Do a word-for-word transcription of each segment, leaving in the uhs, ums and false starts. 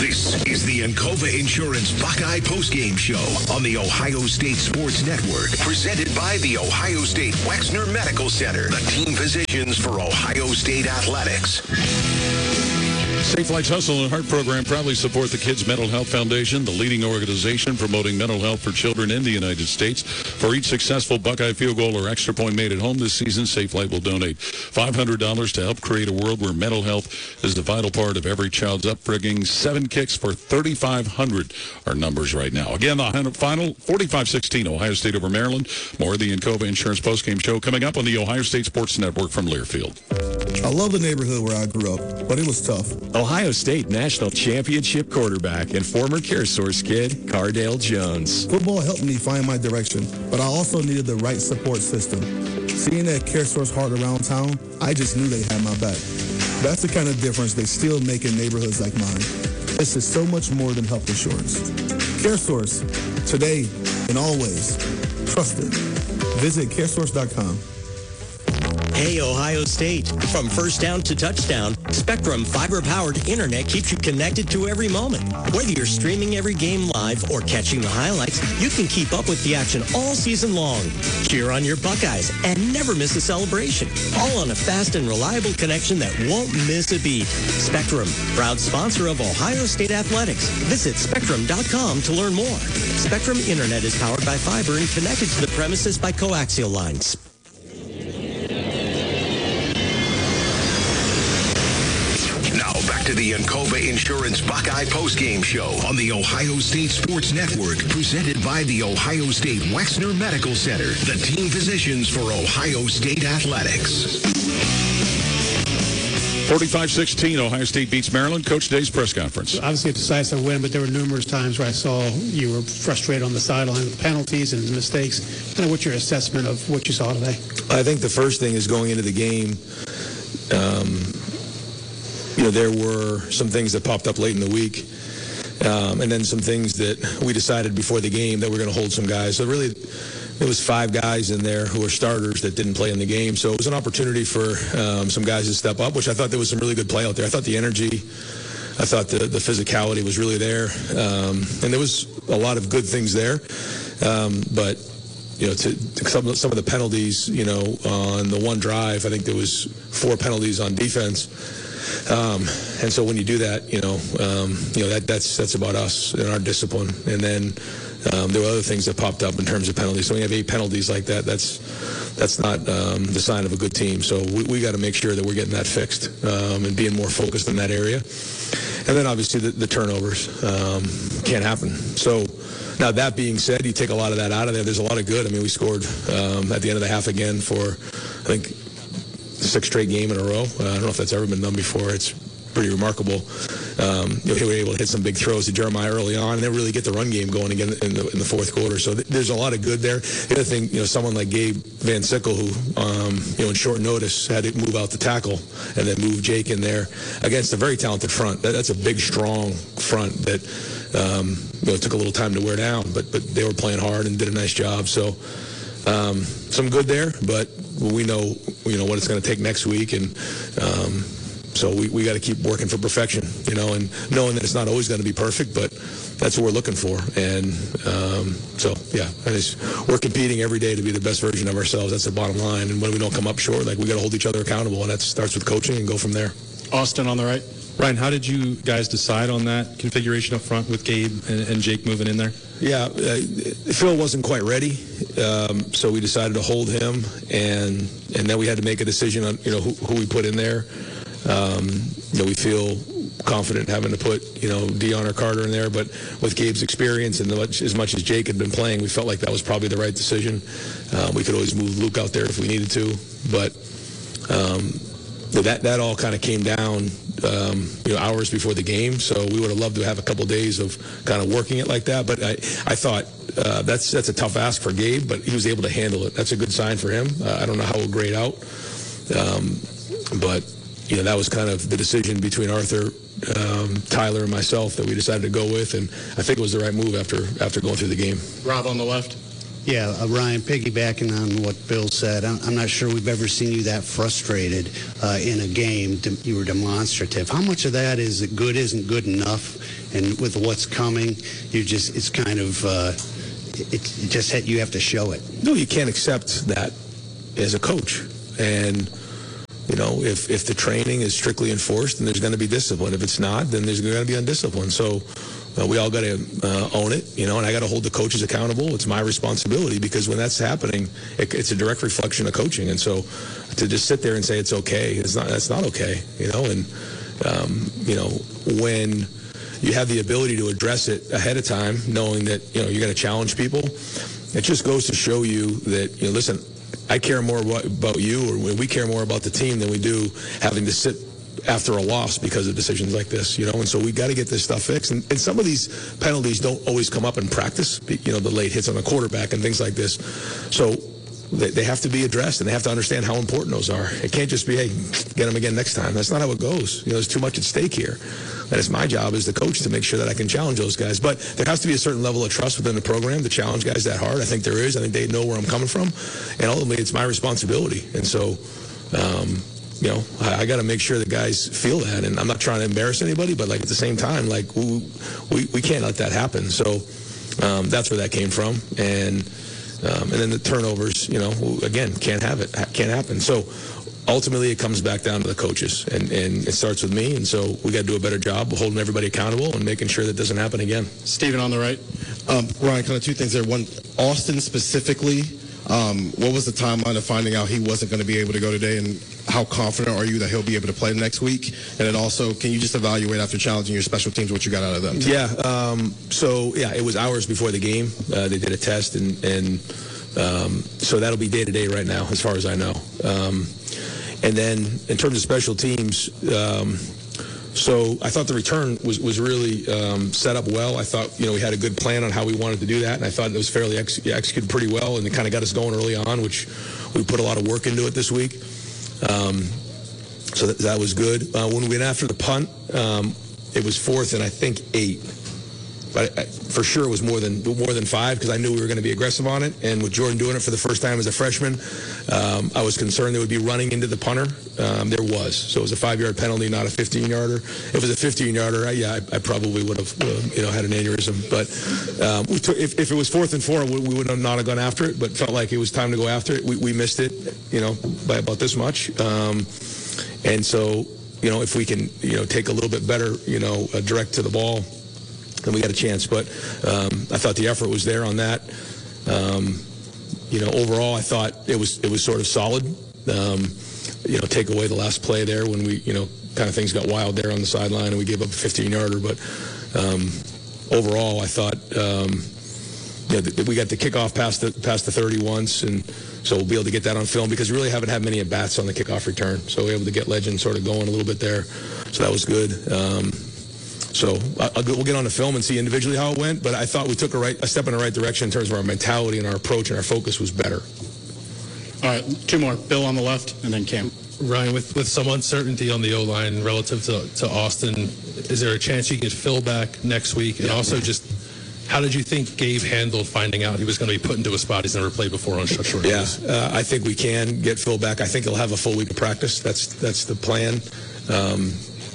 This is the Encova Insurance Buckeye Postgame Show on the Ohio State Sports Network, presented by the Ohio State Wexner Medical Center, the team physicians for Ohio State Athletics. Safe Lights Hustle and Heart program proudly support the Kids Mental Health Foundation, the leading organization promoting mental health for children in the United States. For each successful Buckeye field goal or extra point made at home this season, Safe Light will donate five hundred dollars to help create a world where mental health is the vital part of every child's upbringing. Seven kicks for thirty-five hundred dollars are numbers right now. Again, the final forty-five sixteen, Ohio State over Maryland. More of the Encova Insurance postgame show coming up on the Ohio State Sports Network from Learfield. I love the neighborhood where I grew up, but it was tough. Ohio State National Championship quarterback and former CareSource kid, Cardale Jones. Football helped me find my direction, but I also needed the right support system. Seeing that CareSource heart around town, I just knew they had my back. That's the kind of difference they still make in neighborhoods like mine. This is so much more than health insurance. CareSource, today and always, trusted. Visit caresource dot com. Hey, Ohio State. From first down to touchdown, Spectrum fiber-powered internet keeps you connected to every moment. Whether you're streaming every game live or catching the highlights, you can keep up with the action all season long. Cheer on your Buckeyes and never miss a celebration. All on a fast and reliable connection that won't miss a beat. Spectrum, proud sponsor of Ohio State Athletics. Visit spectrum dot com to learn more. Spectrum Internet is powered by fiber and connected to the premises by coaxial lines. To the Encova Insurance Buckeye postgame show on the Ohio State Sports Network, presented by the Ohio State Wexner Medical Center, the team physicians for Ohio State Athletics. forty-five sixteen, Ohio State beats Maryland. Coach Day's press conference. Obviously a decisive win, but there were numerous times where I saw you were frustrated on the sideline with penalties and mistakes. Kind of what's your assessment of what you saw today? I think the first thing is going into the game, um, you know, there were some things that popped up late in the week, um, and then some things that we decided before the game that we're going to hold some guys. So really, there was five guys in there who were starters that didn't play in the game. So it was an opportunity for um, some guys to step up, which I thought there was some really good play out there. I thought the energy, I thought the, the physicality was really there, um, and there was a lot of good things there. Um, but you know, to, to some, some of the penalties, you know, on the one drive, I think there was four penalties on defense. Um, and so when you do that, you know, um, you know that that's that's about us and our discipline. And then um, there were other things that popped up in terms of penalties. So when you have eight penalties like that, that's that's not um, the sign of a good team. So we, we got to make sure that we're getting that fixed um, and being more focused in that area. And then obviously the, the turnovers um, can't happen. So now that being said, you take a lot of that out of there. There's a lot of good. I mean, we scored um, at the end of the half again for, I think, sixth straight game in a row. Uh, I don't know if that's ever been done before. It's pretty remarkable. Um, you know, we were able to hit some big throws to Jeremiah early on and then really get the run game going again in the, in the fourth quarter. So th- there's a lot of good there. The other thing, you know, someone like Gabe Van Sickle, who, um, you know, in short notice had to move out the tackle and then move Jake in there against a very talented front. That, that's a big, strong front that, um, you know, took a little time to wear down, but, but they were playing hard and did a nice job. So, um, some good there, but we know, you know, what it's going to take next week, and um, so we, we got to keep working for perfection, you know, and knowing that it's not always going to be perfect, but that's what we're looking for. And um, so, yeah, I just, we're competing every day to be the best version of ourselves. That's the bottom line. And when we don't come up short, like, we got to hold each other accountable, and that starts with coaching and go from there. Austin on the right. Ryan, how did you guys decide on that configuration up front with Gabe and, and Jake moving in there? Yeah, uh, Phil wasn't quite ready, um, so we decided to hold him, and and then we had to make a decision on, you know, who, who we put in there. Um, you know, we feel confident having to put, you know, Dion or Carter in there, but with Gabe's experience and the much, as much as Jake had been playing, we felt like that was probably the right decision. Uh, we could always move Luke out there if we needed to, but um, that that all kind of came down, um, you know, hours before the game. So we would have loved to have a couple days of kind of working it like that. But I, I thought uh, that's that's a tough ask for Gabe, but he was able to handle it. That's a good sign for him. Uh, I don't know how it will grade out, um, but you know, that was kind of the decision between Arthur, um, Tyler, and myself that we decided to go with, and I think it was the right move after after going through the game. Rob on the left. Yeah, uh, Ryan, piggybacking on what Bill said, I'm, I'm not sure we've ever seen you that frustrated uh, in a game. De- you were demonstrative. How much of that is that good isn't good enough, and with what's coming, you just it's kind of uh, it, it just you have to show it. No, you can't accept that as a coach, and you know if if the training is strictly enforced, then there's going to be discipline. If it's not, then there's going to be undiscipline. So. Uh, we all got to uh, own it, you know, and I got to hold the coaches accountable. It's my responsibility because when that's happening, it, it's a direct reflection of coaching. And so to just sit there and say it's okay, it's not, that's not okay, you know, and, um, you know, when you have the ability to address it ahead of time, knowing that, you know, you're going to challenge people, it just goes to show you that, you know, listen, I care more about, about you, or we care more about the team than we do having to sit after a loss because of decisions like this, you know, and so we got to get this stuff fixed. And, and some of these penalties don't always come up in practice, you know, the late hits on a quarterback and things like this. So they, they have to be addressed, and they have to understand how important those are. It can't just be, hey, get them again next time. That's not how it goes. You know, there's too much at stake here. And it's my job as the coach to make sure that I can challenge those guys. But there has to be a certain level of trust within the program to challenge guys that hard. I think there is. I think they know where I'm coming from. And ultimately, it's my responsibility. And so, um, you know, I, I got to make sure the guys feel that, and I'm not trying to embarrass anybody, but like at the same time, like we we, we can't let that happen. So um, that's where that came from, and um, and then the turnovers, you know, again, can't have it, can't happen. So ultimately, it comes back down to the coaches, and, and it starts with me, and so we got to do a better job of holding everybody accountable and making sure that doesn't happen again. Stephen on the right. Um, Ryan, kind of two things there. One, Austin specifically. Um, what was the timeline of finding out he wasn't going to be able to go today, and how confident are you that he'll be able to play next week? And then also, can you just evaluate after challenging your special teams what you got out of them? Yeah, um, so, yeah, it was hours before the game. Uh, they did a test, and, and um, so that'll be day-to-day right now, as far as I know. Um, and then in terms of special teams, um, so I thought the return was, was really um, set up well. I thought, you know, we had a good plan on how we wanted to do that, and I thought it was fairly ex- executed pretty well, and it kind of got us going early on, which we put a lot of work into it this week. Um, so that, that was good. Uh, when we went after the punt, um, it was fourth and I think eight. But I, for sure it was more than more than five because I knew we were going to be aggressive on it. And with Jordan doing it for the first time as a freshman, um, I was concerned there would be running into the punter. Um, there was. So it was a five-yard penalty, not a fifteen-yarder. If it was a fifteen-yarder, I, yeah, I, I probably would have, uh, you know, had an aneurysm. But um, we took, if, if it was fourth and four, we, we would have not have gone after it. But felt like it was time to go after it. We, we missed it, you know, by about this much. Um, and so, you know, if we can, you know, take a little bit better, you know, uh, direct to the ball, then we got a chance. But um, I thought the effort was there on that. Um, you know, overall, I thought it was it was sort of solid. Um, you know, take away the last play there when we, you know, kind of things got wild there on the sideline and we gave up a fifteen-yarder. But um, overall, I thought um, you know, th- we got the kickoff past the past the thirty once, and so we'll be able to get that on film because we really haven't had many at bats on the kickoff return. So we were able to get Legend sort of going a little bit there. So that was good. Um, So I'll, we'll get on the film and see individually how it went, but I thought we took a, right, a step in the right direction in terms of our mentality and our approach, and our focus was better. All right, two more. Bill on the left, and then Cam. Ryan, with, with some uncertainty on the O-line relative to, to Austin, is there a chance you get Phil back next week? And yeah. also just, how did you think Gabe handled finding out he was going to be put into a spot he's never played before on such short notice? Yeah, uh, I think we can get Phil back. I think he'll have a full week of practice. That's, that's the plan. Um,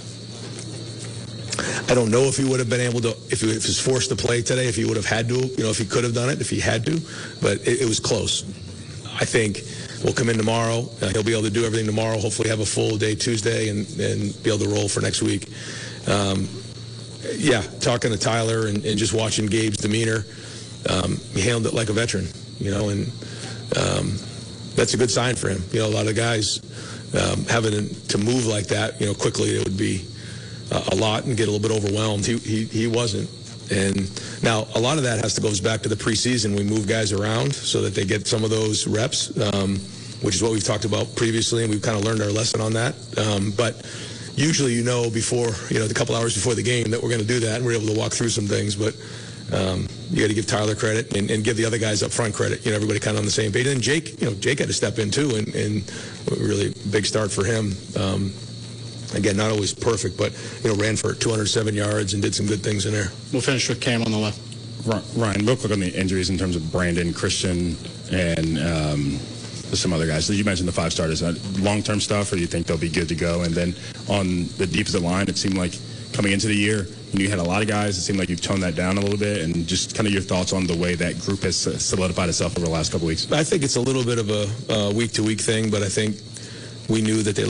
I don't know if he would have been able to, if he, if he was forced to play today, if he would have had to, you know, if he could have done it, if he had to, but it, it was close. I think we'll come in tomorrow. Uh, he'll be able to do everything tomorrow, hopefully have a full day Tuesday and, and be able to roll for next week. Um, yeah, talking to Tyler and, and just watching Gabe's demeanor, um, he handled it like a veteran, you know, and um, that's a good sign for him. You know, a lot of guys um, having to move like that, you know, quickly, it would be Uh, a lot and get a little bit overwhelmed. He, he he wasn't. And now a lot of that has to goes back to the preseason. We move guys around so that they get some of those reps, um, which is what we've talked about previously, and we've kind of learned our lesson on that. Um, but usually, you know, before, you know, a couple hours before the game that we're going to do that, and we're able to walk through some things. But um, you got to give Tyler credit and, and give the other guys up front credit. You know, everybody kind of on the same page. And Jake, you know, Jake had to step in too, and, and really big start for him. Um, Again, not always perfect, but, you know, ran for two hundred seven yards and did some good things in there. We'll finish with Cam on the left. Ryan, real quick on the injuries in terms of Brandon, Christian, and um, some other guys. So you mentioned the five starters. Uh, long-term stuff, or do you think they'll be good to go? And then on the defensive line, it seemed like coming into the year, you had a lot of guys. It seemed like you've toned that down a little bit. And just kind of your thoughts on the way that group has solidified itself over the last couple weeks. I think it's a little bit of a uh, week-to-week thing, but I think we knew that they